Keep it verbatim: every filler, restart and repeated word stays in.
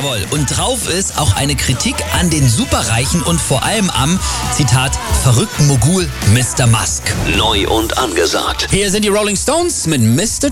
humorvoll und drauf ist auch eine Kritik an den Superreichen und vor allem am, Zitat, verrückten Mogul Mister Musk. Neu und angesagt. Hier sind die Rolling Stones mit Mister